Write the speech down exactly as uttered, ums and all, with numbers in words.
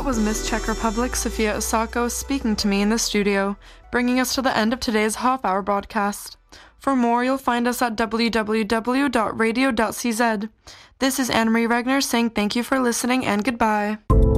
was Miss Czech Republic Sofia Osako speaking to me in the studio, bringing us to the end of today's half-hour broadcast. For more, you'll find us at w w w dot radio dot c z. This is Anne-Marie Regner saying thank you for listening and goodbye.